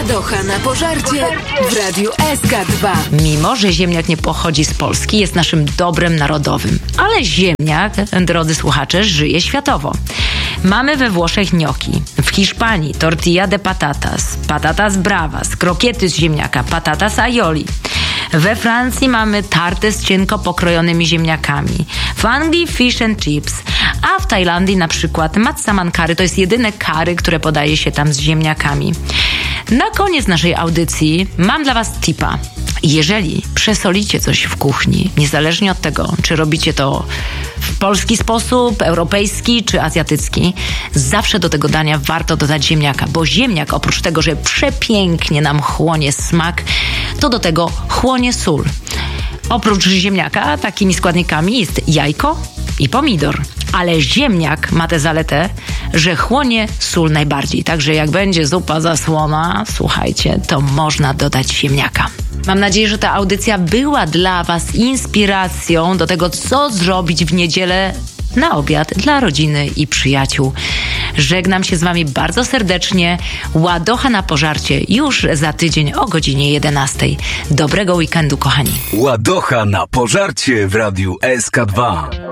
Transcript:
Ładocha na pożarcie w Radiu SK2. Mimo że ziemniak nie pochodzi z Polski, jest naszym dobrem narodowym. Ale ziemniak, drodzy słuchacze, żyje światowo. Mamy we Włoszech gnocchi, w Hiszpanii tortilla de patatas, patatas bravas, krokiety z ziemniaka, patatas aioli. We Francji mamy tartę z cienko pokrojonymi ziemniakami. W Anglii fish and chips. A w Tajlandii na przykład massaman curry. To jest jedyne curry, które podaje się tam z ziemniakami. Na koniec naszej audycji mam dla Was tipa. Jeżeli przesolicie coś w kuchni, niezależnie od tego, czy robicie to w polski sposób, europejski czy azjatycki, zawsze do tego dania warto dodać ziemniaka, bo ziemniak oprócz tego, że przepięknie nam chłonie smak, to do tego chłonie sól. Oprócz ziemniaka takimi składnikami jest jajko i pomidor. Ale ziemniak ma tę zaletę, że chłonie sól najbardziej. Także jak będzie zupa zasłona, słuchajcie, to można dodać ziemniaka. Mam nadzieję, że ta audycja była dla Was inspiracją do tego, co zrobić w niedzielę na obiad dla rodziny i przyjaciół. Żegnam się z Wami bardzo serdecznie. Ładocha na pożarcie już za tydzień o godzinie 11. Dobrego weekendu, kochani. Ładocha na pożarcie w Radiu SK2.